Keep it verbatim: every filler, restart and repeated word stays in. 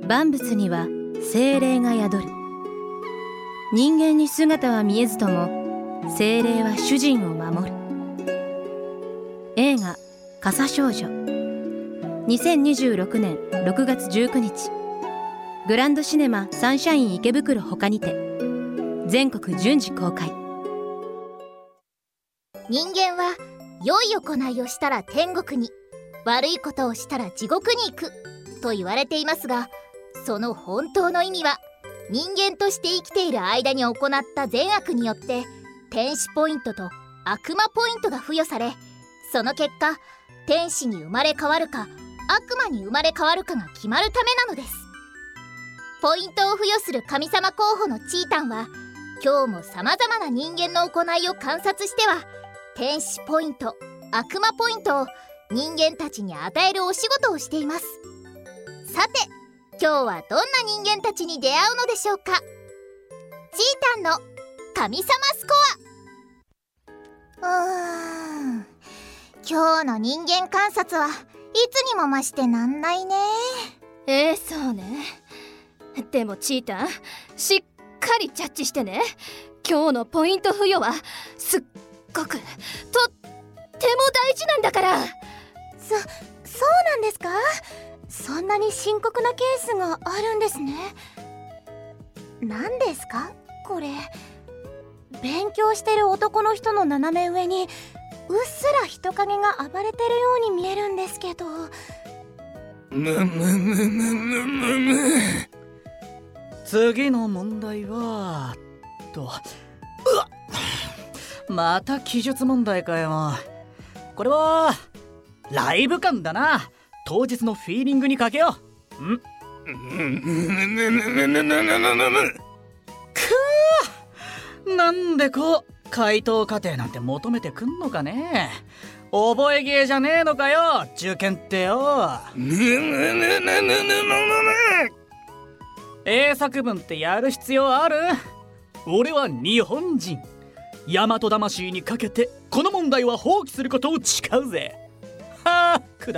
万物には精霊が宿る。人間に姿は見えずとも精霊は主人を守る。映画傘少女、にせんにじゅうろくねんろくがつじゅうくにち、グランドシネマサンシャイン池袋他にて全国順次公開。 人間は良い行いをしたら天国に、悪いことをしたら地獄に行くと言われていますが、その本当の意味は人間として生きている間に行った善悪によって天使ポイントと悪魔ポイントが付与され、その結果天使に生まれ変わるか悪魔に生まれ変わるかが決まるためなのです。ポイントを付与する神様候補のチータンは今日もさまざまな人間の行いを観察しては天使ポイント、悪魔ポイントを人間たちに与えるお仕事をしています。さて今日はどんな人間たちに出会うのでしょうか。チータンの神様スコア。うーん今日の人間観察はいつにも増してなんないね。 ええ、そうね。でもチータン、しっかりジャッジしてね。今日のポイント付与はすっごくとっても大事なんだから。 そ、そうなんですか？そんなに深刻なケースがあるんですね。何ですかこれ？勉強してる男の人の斜め上にうっすら人影が暴れてるように見えるんですけど。 むむむむむむむ。次の問題はと、うわっ、また記述問題かよ。これはライブ感だな。当日のフィーリングにかけよう。んくー、なんでこう回答過程なんて求めてくんのかね。覚え芸じゃねえのかよ受験ってよ。英作文ってやる必要ある？俺は日本人。大和魂にかけてこの問題は放棄することを誓うぜ。はあ。